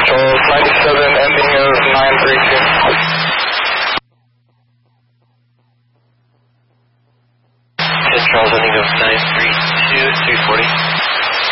Charles 97, ending of 932. Charles, ending of 932, 340.